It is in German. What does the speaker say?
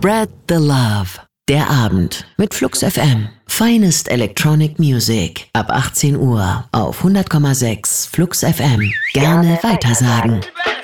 Spread the Love. Der Abend mit Flux FM. Finest Electronic Music. Ab 18 Uhr auf 100,6 Flux FM. Gerne weitersagen.